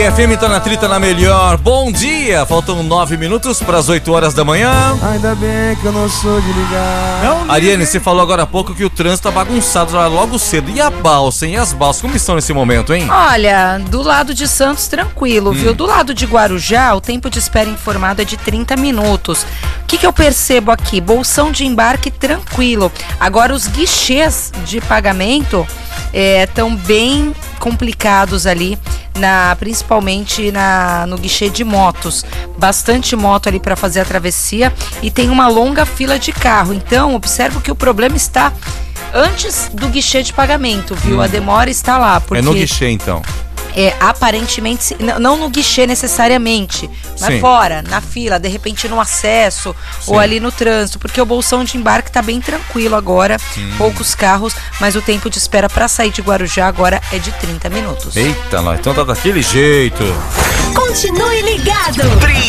FM tá na trita na melhor. Bom dia, faltam 9 minutos para as 8 horas da manhã. Ainda bem que eu não sou de ligar. Ariane, você falou agora há pouco que o trânsito tá bagunçado lá logo cedo. E a balsa, hein? E as balsas, como estão nesse momento, hein? Olha, do lado de Santos, tranquilo, viu? Do lado de Guarujá, o tempo de espera informado é de 30 minutos. O que eu percebo aqui? Bolsão de embarque tranquilo. Agora, os guichês de pagamento estão bem complicados ali, principalmente no guichê de motos. Bastante moto ali para fazer a travessia e tem uma longa fila de carro. Então, observo que o problema está antes do guichê de pagamento, viu? A demora está lá. Porque é no guichê, então. Aparentemente, não no guichê necessariamente, mas Sim. fora, na fila, de repente no acesso. Sim. Ou ali no trânsito, porque o bolsão de embarque tá bem tranquilo agora, poucos carros, mas o tempo de espera para sair de Guarujá agora é de 30 minutos. Eita, então tá daquele jeito. Continue ligado.